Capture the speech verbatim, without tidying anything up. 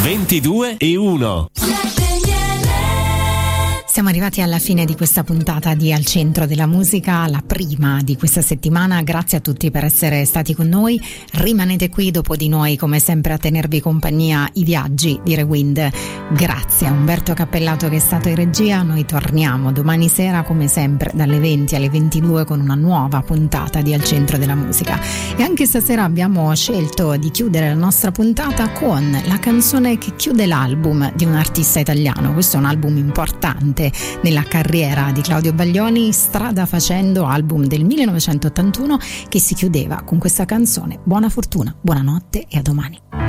ventidue e uno. Siamo arrivati alla fine di questa puntata di Al Centro della Musica, la prima di questa settimana. Grazie a tutti per essere stati con noi. Rimanete qui dopo di noi, come sempre, a tenervi compagnia i viaggi di Rewind. Grazie a Umberto Cappellato che è stato in regia. Noi torniamo domani sera, come sempre, dalle venti alle ventidue con una nuova puntata di Al Centro della Musica. E anche stasera abbiamo scelto di chiudere la nostra puntata con la canzone che chiude l'album di un artista italiano. Questo è un album importante nella carriera di Claudio Baglioni, Strada Facendo, album del millenovecentottantuno che si chiudeva con questa canzone. Buona fortuna, buonanotte e a domani.